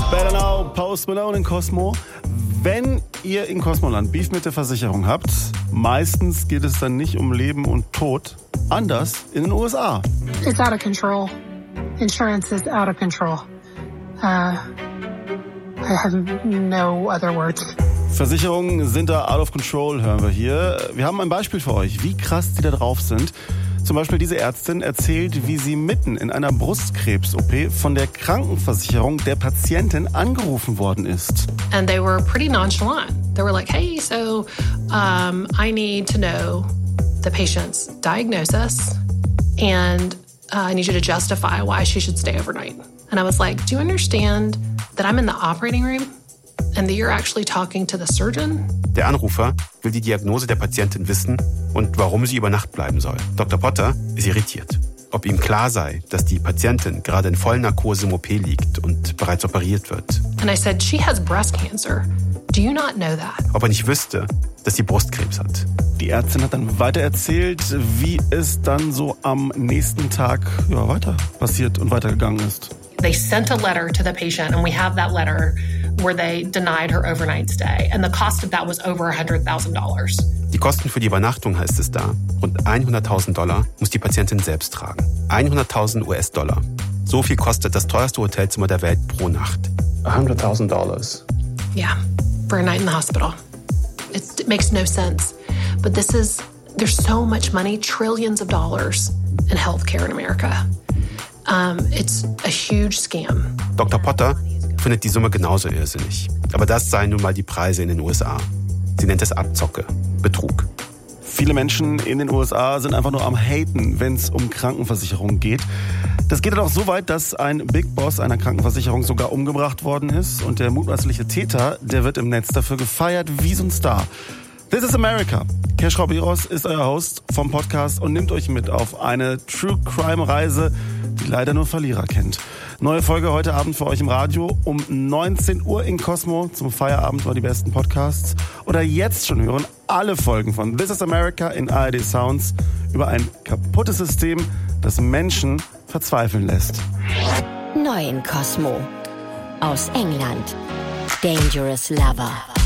Better Now, Post Malone in Cosmo. Wenn ihr in Cosmoland Beef mit der Versicherung habt, meistens geht es dann nicht um Leben und Tod. Anders in den USA. It's out of control. Insurance is out of control. I have no other words. Versicherungen sind da out of control, hören wir hier. Wir haben ein Beispiel für euch, wie krass die da drauf sind. Zum Beispiel diese Ärztin erzählt, wie sie mitten in einer Brustkrebs-OP von der Krankenversicherung der Patientin angerufen worden ist. And they were pretty nonchalant. They were like, hey, so I need to know the patient's diagnosis and I need you to justify why she should stay overnight. And I was like, do you understand that I'm in the operating room and that you're actually talking to the surgeon? Der Anrufer will die Diagnose der Patientin wissen und warum sie über Nacht bleiben soll. Dr. Potter ist irritiert. Ob ihm klar sei, dass die Patientin gerade in Vollnarkose im OP liegt und bereits operiert wird. And I said, she has breast cancer. Do you not know that? Ob er nicht wüsste, dass sie Brustkrebs hat. Die Ärztin hat dann weiter erzählt, wie es dann so am nächsten Tag weiter passiert und weitergegangen ist. They sent a letter to the patient and we have that letter where they denied her overnight stay. And the cost of that was over $100,000. Die Kosten für die Übernachtung, heißt es da, rund $100.000 muss die Patientin selbst tragen. 100.000 US-Dollar. So viel kostet das teuerste Hotelzimmer der Welt pro Nacht. $100.000. Yeah, for a night in the hospital. It makes no sense. But there's so much money, trillions of dollars in healthcare in America. It's a huge scam. Dr. Potter findet die Summe genauso irrsinnig. Aber das seien nun mal die Preise in den USA. Sie nennt es Abzocke, Betrug. Viele Menschen in den USA sind einfach nur am Haten, wenn es um Krankenversicherungen geht. Das geht dann auch so weit, dass ein Big Boss einer Krankenversicherung sogar umgebracht worden ist. Und der mutmaßliche Täter, der wird im Netz dafür gefeiert wie so ein Star. This is America. Kesh Robiros ist euer Host vom Podcast und nimmt euch mit auf eine True-Crime-Reise, die leider nur Verlierer kennt. Neue Folge heute Abend für euch im Radio um 19 Uhr in Cosmo. Zum Feierabend war die besten Podcasts. Oder jetzt schon hören alle Folgen von This is America in ARD Sounds über ein kaputtes System, das Menschen verzweifeln lässt. Neu in Cosmo. Aus England. Dangerous Lover.